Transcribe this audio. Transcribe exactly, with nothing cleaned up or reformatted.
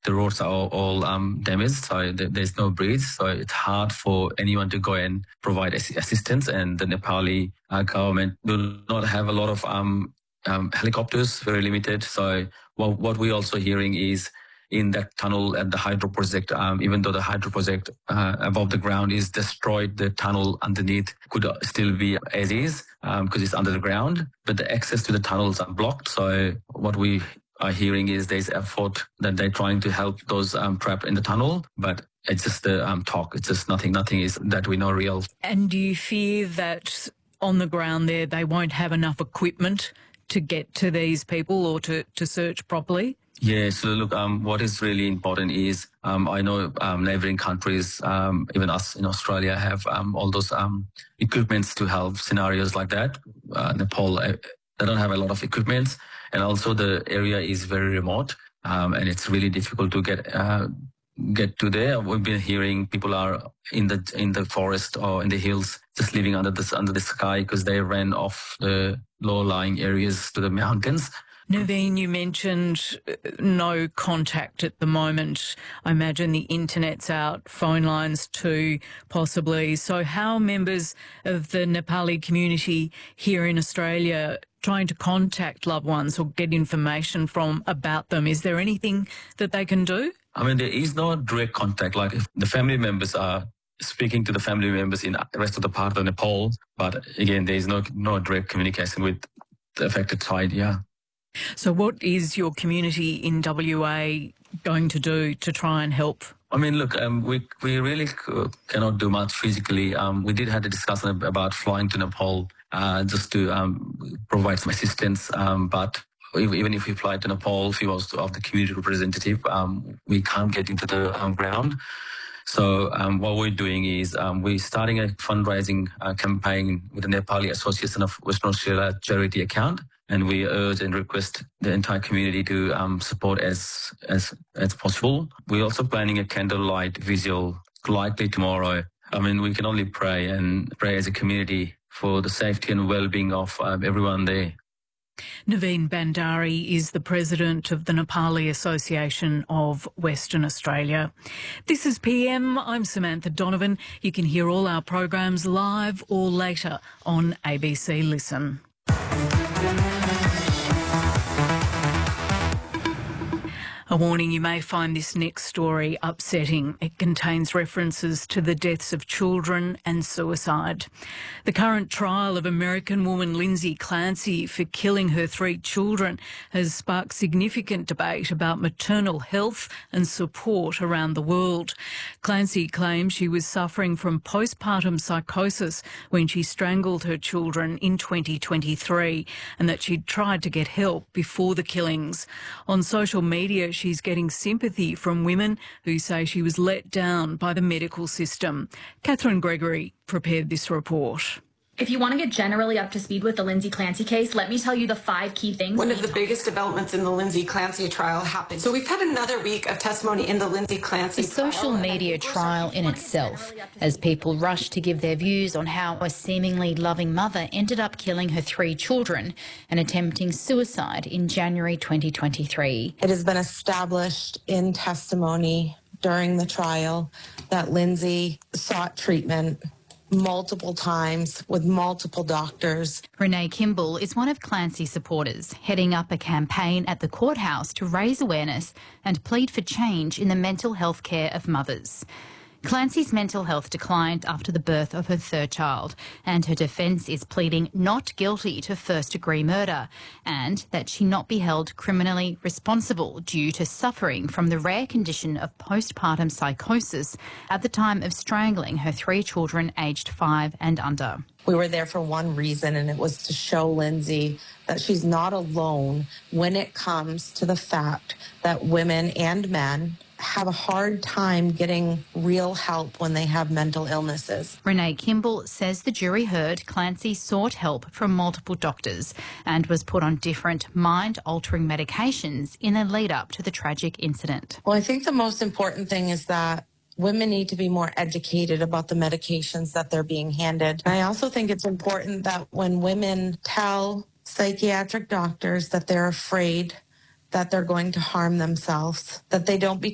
the roads are all, all um, damaged, so th- there's no bridge, so it's hard for anyone to go and provide ass- assistance. And the Nepali uh, government do not have a lot of um, um, helicopters, very limited. So what, what we're also hearing is in that tunnel at the hydro project, um, even though the hydro project uh, above the ground is destroyed, the tunnel underneath could still be as is because um, it's under the ground, but the access to the tunnels are blocked. So what we are hearing is there's effort that they're trying to help those um, trapped in the tunnel, but it's just the um, talk. It's just nothing, nothing is that we know real. And do you fear that on the ground there they won't have enough equipment to get to these people or to, to search properly? Yeah, so look, um, what is really important is um, I know um, neighbouring countries, um, even us in Australia, have um, all those um, equipments to help scenarios like that. Uh, Nepal, uh, they don't have a lot of equipments, and also the area is very remote, um, and it's really difficult to get uh, get to there. We've been hearing people are in the in the forest or in the hills, just living under the under the sky because they ran off the low-lying areas to the mountains. Naveen, you mentioned no contact at the moment. I imagine the internet's out, phone lines too, possibly. So how are members of the Nepali community here in Australia trying to contact loved ones or get information from about them? Is there anything that they can do? I mean, there is no direct contact. Like if the family members are speaking to the family members in the rest of the part of Nepal, but again, there is no, no direct communication with the affected side, yeah. So what is your community in W A going to do to try and help? I mean, look, um, we we really c- cannot do much physically. Um, we did have a discussion about flying to Nepal uh, just to um, provide some assistance. Um, but even if we fly to Nepal, if we was of the community representative, um, we can't get into the um, ground. So um, what we're doing is um, we're starting a fundraising uh, campaign with the Nepali Association of Western Australia charity account. And we urge and request the entire community to um, support as as as possible. We're also planning a candlelight vigil likely tomorrow. I mean, we can only pray and pray as a community for the safety and well-being of um, everyone there. Naveen Bandari is the president of the Nepali Association of Western Australia. This is P M. I'm Samantha Donovan. You can hear all our programs live or later on A B C Listen. A warning, you may find this next story upsetting. It contains references to the deaths of children and suicide. The current trial of American woman Lindsay Clancy for killing her three children has sparked significant debate about maternal health and support around the world. Clancy claims she was suffering from postpartum psychosis when she strangled her children in twenty twenty-three and that she'd tried to get help before the killings. On social media, she's getting sympathy from women who say she was let down by the medical system. Catherine Gregory prepared this report. If you want to get generally up to speed with the Lindsay Clancy case, let me tell you the five key things. One of the biggest developments in the Lindsay Clancy trial happened. So we've had another week of testimony in the Lindsay Clancy the trial. The social media trial in itself, as people rush to give their views on how a seemingly loving mother ended up killing her three children and attempting suicide in January twenty twenty-three. It has been established in testimony during the trial that Lindsay sought treatment multiple times with multiple doctors. Renee Kimball is one of Clancy's supporters, heading up a campaign at the courthouse to raise awareness and plead for change in the mental health care of mothers. Clancy's mental health declined after the birth of her third child, and her defence is pleading not guilty to first-degree murder and that she not be held criminally responsible due to suffering from the rare condition of postpartum psychosis at the time of strangling her three children aged five and under. We were there for one reason, and it was to show Lindsay that she's not alone when it comes to the fact that women and men have a hard time getting real help when they have mental illnesses. Renee Kimball says the jury heard Clancy sought help from multiple doctors and was put on different mind-altering medications in the lead-up to the tragic incident. Well, I think the most important thing is that women need to be more educated about the medications that they're being handed. I also think it's important that when women tell psychiatric doctors that they're afraid that they're going to harm themselves, that they don't be